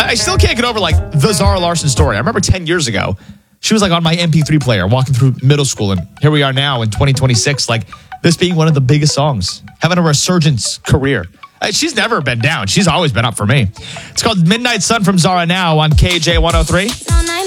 I still can't get over like the Zara Larsson story. I remember 10 years ago, she was like on my MP3 player walking through middle school. And here we are now in 2026, like this being one of the biggest songs, having a resurgence career. She's never been down. She's always been up for me. It's called Midnight Sun from Zara now on KJ 103.